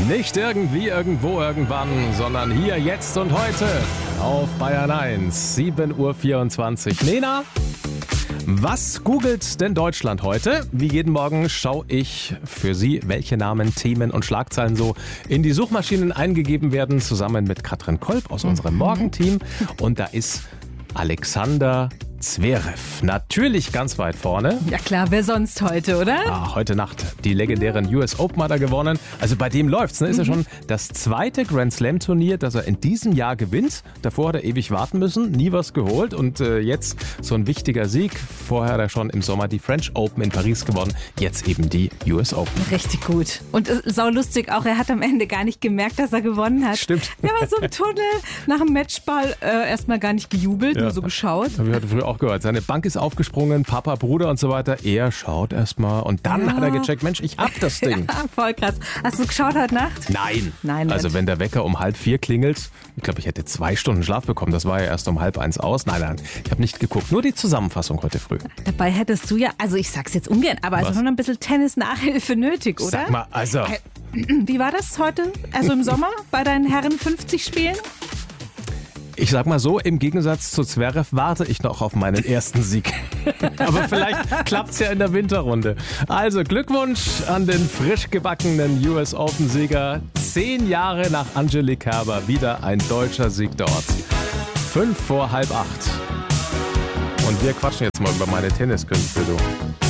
Nicht irgendwie, irgendwo, irgendwann, sondern hier, jetzt und heute auf Bayern 1, 7.24 Uhr. Nena, was googelt denn Deutschland heute? Wie jeden Morgen schaue ich für Sie, welche Namen, Themen und Schlagzeilen so in die Suchmaschinen eingegeben werden, zusammen mit Katrin Kolb aus unserem Morgenteam. Und da ist Alexander Zverev natürlich ganz weit vorne. Ja klar, wer sonst heute, oder? Ah, heute Nacht die legendären US Open hat er gewonnen. Also bei dem läuft's, ne? Ist ja schon das zweite Grand Slam Turnier, das er in diesem Jahr gewinnt. Davor hat er ewig warten müssen, nie was geholt und jetzt so ein wichtiger Sieg. Vorher hat er schon im Sommer die French Open in Paris gewonnen, jetzt eben die US Open. Richtig gut. Und saulustig auch, er hat am Ende gar nicht gemerkt, dass er gewonnen hat. Stimmt. Der war so im Tunnel nach dem Matchball erstmal gar nicht gejubelt, nur so geschaut. Hab ich heute früh auch gehört. Seine Bank ist aufgesprungen, Papa, Bruder und so weiter. Er schaut erstmal und dann hat er gecheckt, Mensch, ich hab das Ding. Ja, voll krass. Hast du geschaut heute Nacht? Nein. Also wenn der Wecker um 3:30 klingelt, ich glaube, ich hätte 2 Stunden Schlaf bekommen. Das war ja erst um 12:30 aus. Nein, ich habe nicht geguckt. Nur die Zusammenfassung heute früh. Dabei hättest du ja, also ich sag's jetzt ungern, aber also schon ein bisschen Tennis-Nachhilfe nötig, oder? Sag mal, also... Wie war das heute, also im Sommer, bei deinen Herren 50 Spielen? Ich sag mal so, im Gegensatz zu Zverev warte ich noch auf meinen ersten Sieg. Aber vielleicht klappt's ja in der Winterrunde. Also Glückwunsch an den frisch gebackenen US Open-Sieger. 10 Jahre nach Angelique Kerber wieder ein deutscher Sieg dort. 7:55. Und wir quatschen jetzt mal über meine Tenniskünste, du.